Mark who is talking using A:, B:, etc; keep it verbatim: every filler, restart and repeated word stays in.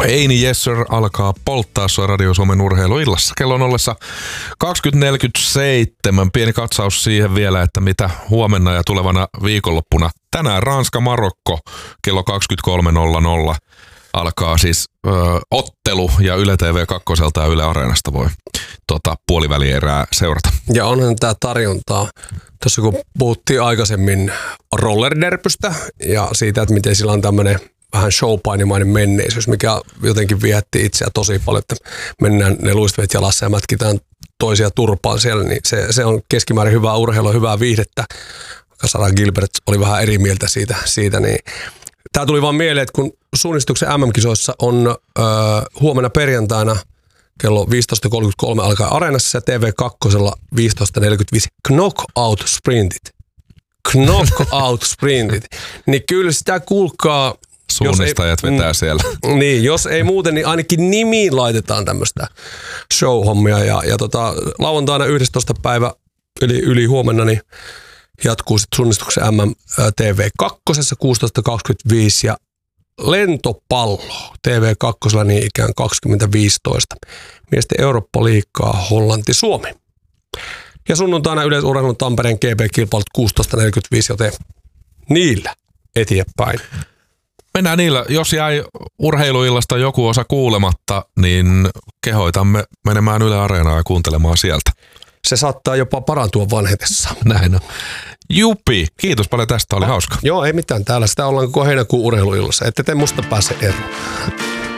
A: Eini Jesser alkaa polttaa sua Radio Suomen urheiluillassa. Kello on ollessa kaksikymmentä neljäkymmentäseitsemän. Pieni katsaus siihen vielä, että mitä huomenna ja tulevana viikonloppuna. Tänään Ranska-Marokko kello kaksikymmentäkolme nolla nolla alkaa siis ö, ottelu ja Yle T V kaksi ja Yle Areenasta voi tota, puolivälierää seurata.
B: Ja onhan tämä tarjontaa. Tuossa kun puhuttiin aikaisemmin rollerderpystä ja siitä, että miten sillä on tämmöinen vähän showpainimainen menneisyys, mikä jotenkin viehätti itseä tosi paljon, että mennään ne luistimet jalassa ja mätkitään toisia turpaan siellä, niin se, se on keskimäärin hyvää urheilua, hyvää viihdettä. Sarah Gilbert oli vähän eri mieltä siitä, siitä niin tämä tuli vaan mieleen, että kun suunnistuksen M M-kisoissa on öö, huomenna perjantaina kello viisitoista kolmekymmentäkolme alkaa Areenassa ja T V kaksi viisitoista neljäkymmentäviisi knockout sprintit. Knockout sprintit. Niin kyllä sitä kuulkaa.
A: Suunnistajat ei, vetää mm, siellä.
B: Niin, jos ei muuten, niin ainakin nimiin laitetaan tämmöistä show-hommia. Ja, ja tota, lauantaina yhdestoista päivä yli, yli huomenna niin jatkuu sitten suunnistuksen M M T V kaksi kuusitoista kaksikymmentäviisi ja lentopallo T V kaksi niin ikään kaksikymmentä viisitoista. Miesten Eurooppa-liigaa Hollanti-Suomi. Ja sunnuntaina yleisurheilun Tampereen G B-kilpailut kuusitoista neljäkymmentäviisi, joten niillä eteenpäin.
A: Mennään niillä. Jos jäi urheiluillasta joku osa kuulematta, niin kehoitamme menemään Yle Areenaan ja kuuntelemaan sieltä.
B: Se saattaa jopa parantua vanhetessa.
A: Näin on. Jupi, kiitos paljon tästä, oli hauska.
B: Joo, ei mitään täällä. Sitä ollaan koko heinäkuun urheiluillassa. Ette te musta pääse eroon.